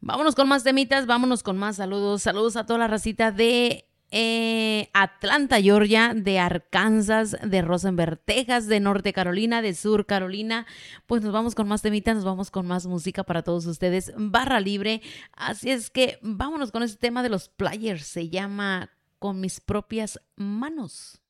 Vámonos con más temitas, vámonos con más saludos. Saludos a toda la racita de Atlanta, Georgia, de Arkansas, de Rosenberg, Texas, de Norte Carolina, de Sur Carolina. Pues nos vamos con más temitas, nos vamos con más música para todos ustedes, barra libre. Así es que vámonos con este tema de los players. Se llama Con mis propias manos.